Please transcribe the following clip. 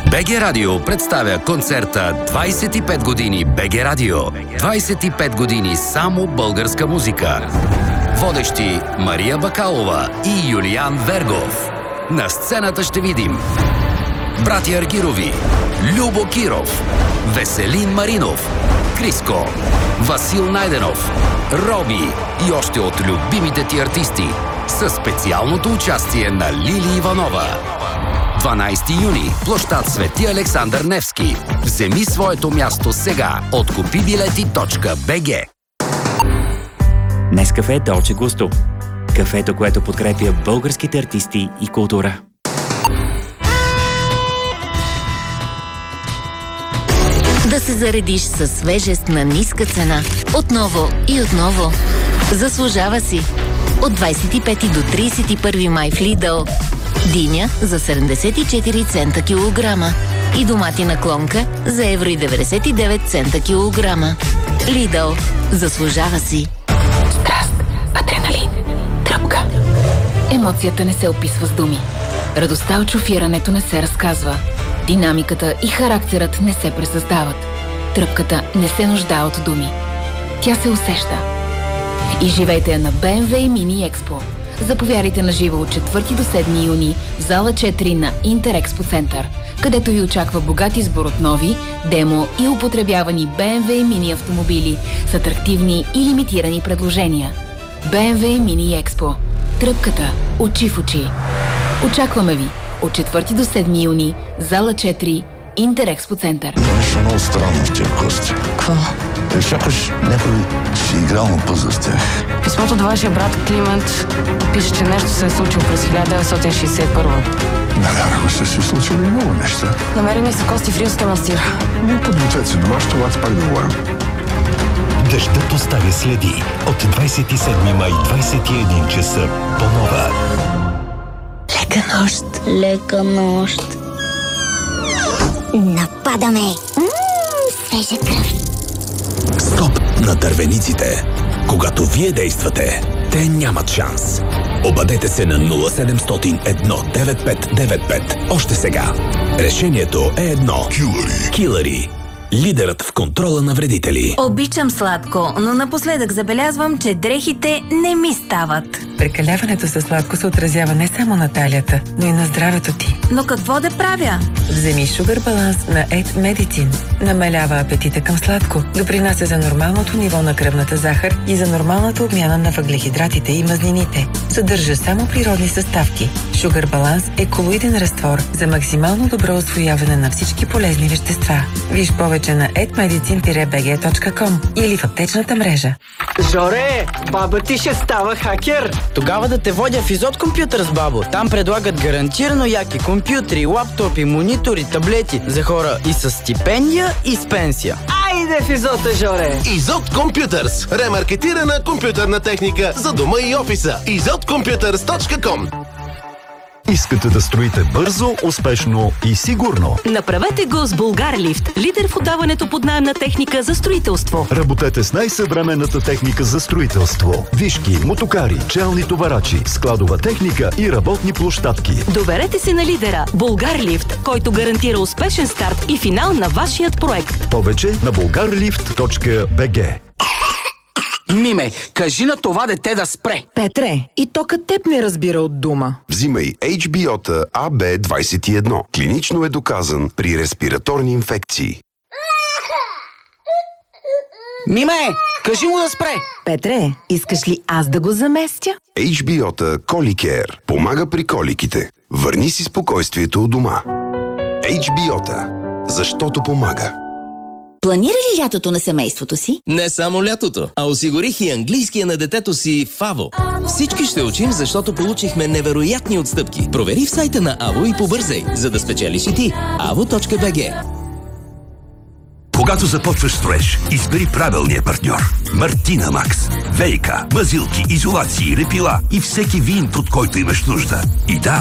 БГ Радио представя концерта 25 години БГ Радио. 25 години само българска музика. Водещи Мария Бакалова и Юлиан Вергов. На сцената ще видим братя Аргирови, Любо Киров, Веселин Маринов, Криско, Васил Найденов, Роби и още от любимите ти артисти със специалното участие на Лили Иванова. 12 юни, площад Свети Александър Невски. Вземи своето място сега от kupibileti.bg. Нескафе Долче Густо. Кафето, което подкрепя българските артисти и култура. Да се заредиш със свежест на ниска цена. Отново и отново. Заслужава си. От 25 до 31 май в Lidl. Диня за 74 цента килограма. И доматина клонка за €1,99 килограма. Lidl. Заслужава си. Страст, адреналин, тръпка. Емоцията не се описва с думи. Радостта от шофирането не се разказва. Динамиката и характерът не се пресъздават. Тръпката не се нуждае от думи. Тя се усеща. И живейте я на BMW Mini Expo. Заповядайте на живо от 4 до 7 юни в зала 4 на Интерекспо Център, където ви очаква богат избор от нови, демо и употребявани BMW Mini автомобили с атрактивни и лимитирани предложения. BMW Mini Expo. Тръпката очи в очи. Очакваме ви от 4 до 7 юни зала 4 Интерекспо Център. Нещо много странно в тия гости. Какво? Сякаш някой си играл на пъзъл с тях. Писмото от вашия брат Климент пише, че нещо се е случило през 1961. Навярно са се случили много неща. Намерени са кости в Рилския манастир. Подгответе се дома, ще пак да говорим. Дъждът оставя следи. От 27 май 21 часа по Нова. Лека нощ. Лека нощ. Нападаме! Свежа кръв. Стоп на дървениците. Когато вие действате, те нямат шанс. Обадете се на 0700 19595. Още сега. Решението е едно. Килъри. Лидерът в контрола на вредители. Обичам сладко, но напоследък забелязвам, че дрехите не ми стават. Прекаляването със сладко се отразява не само на талията, но и на здравето ти. Но какво да правя? Вземи Sugar Balance на Ed Medicine. Намалява апетита към сладко, допринася за нормалното ниво на кръвната захар и за нормалната обмяна на въглехидратите и мазнините. Съдържа само природни съставки. Sugar Balance е колоиден разтвор за максимално добро усвояване на всички полезни вещества. Виж повече на edmedicine-bg.com или в аптечната мрежа. Жоре, баба ти ще става хакер. Тогава да те водя в Изот Компютър с бабо. Там предлагат гарантирано яки компютри, лаптопи, монитори, таблети за хора и с стипендия, и с пенсия. Айде в Изота, Жоре! Изот Компютърс. Ремаркетирана компютърна техника за дома и офиса. izotcomputers.com. Искате да строите бързо, успешно и сигурно? Направете го с Булгарлифт, лидер в отдаването под наем на техника за строителство. Работете с най-съвременната техника за строителство. Вишки, мотокари, челни товарачи, складова техника и работни площадки. Доверете се на лидера Булгарлифт, който гарантира успешен старт и финал на вашият проект. Повече на bulgarlift.bg. Миме, кажи на това дете да спре. Петре, и тока теб не разбира от дума. Взимай HBO-та AB21. Клинично е доказан при респираторни инфекции. Миме, кажи му да спре. Петре, искаш ли аз да го заместя? HBO-та Коликер помага при коликите. Върни си спокойствието у дома. HBO-та. Защото помага. Планира ли лятото на семейството си? Не само лятото, а осигурих и английския на детето си в АВО. Всички ще учим, защото получихме невероятни отстъпки. Провери в сайта на АВО и побързай, за да спечелиш и ти. avo.bg. Когато започваш строеж, избери правилния партньор. Мартина Макс. ВиК, мазилки, изолации, репила и всеки винт, от който имаш нужда. И да,